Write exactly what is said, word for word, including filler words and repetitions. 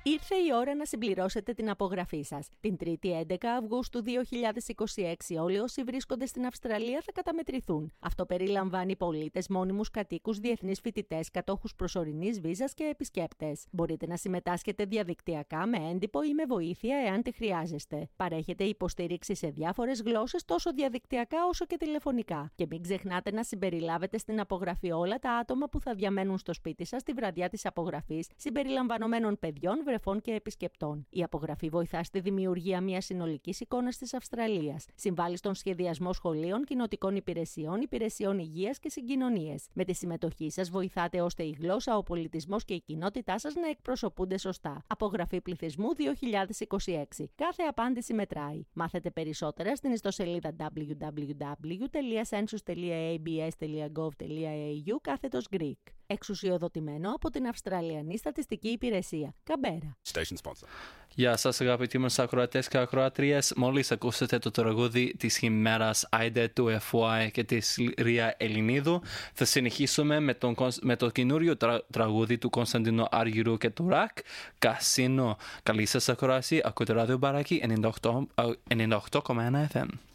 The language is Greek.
Ήρθε η ώρα να συμπληρώσετε την απογραφή σας. Την Τρίτη έντεκα Αυγούστου δύο χιλιάδες είκοσι έξι όλοι όσοι βρίσκονται στην Αυστραλία θα καταμετρηθούν. Αυτό περιλαμβάνει πολίτες, μόνιμους κατοίκους, διεθνείς φοιτητές, κατόχους προσωρινής βίζας και επισκέπτες. Μπορείτε να συμμετάσχετε διαδικτυακά με έντυπο ή με βοήθεια εάν τη χρειάζεστε. Παρέχετε υποστήριξη σε διάφορες γλώσσες τόσο διαδικτυακά όσο και τηλεφωνικά. Και μην ξεχνάτε να συμπεριλάβετε στην απογραφή όλα τα άτομα που θα διαμένουν στο σπίτι σας τη βραδιά της απογραφής, συμπεριλαμβανομένων παιδιών, βρεφών και επισκεπτών. Η απογραφή βοηθά στη δημιουργία μιας συνολικής εικόνας της Αυστραλίας. Συμβάλλει στον σχεδιασμό σχολείων, κοινοτικών υπηρεσιών, υπηρεσιών υγείας και συγκοινωνίες. Με τη συμμετοχή σας βοηθάτε ώστε η γλώσσα, ο πολιτισμός και η κοινότητά σας να εκπροσωπούνται σωστά. Απογραφή πληθυσμού δύο χιλιάδες είκοσι έξι. Κάθε απάντηση μετράει. Μάθετε περισσότερα στην ιστοσελίδα double-u double-u double-u τελεία census τελεία a b s τελεία gov τελεία a u κάθετος Greek. Εξουσιοδοτημένο από την Αυστραλιανή Στατιστική Υπηρεσία. Καμπέρα. Station sponsor. Γεια σας αγαπητοί μας ακροατές και ακροατρίες. Μόλις ακούσατε το τραγούδι της ημέρας Άιντε του εφ γουάι και της Ρία Ελληνίδου. Θα συνεχίσουμε με, τον, με το καινούριο τρα, τραγούδι του Κωνσταντίνου Άργυρου και του Ρακ, Κασίνο. Καλή σας ακροασία. Ακούτε ράδιο Μπαράκι ενενήντα οκτώ κόμμα ένα εφ εμ.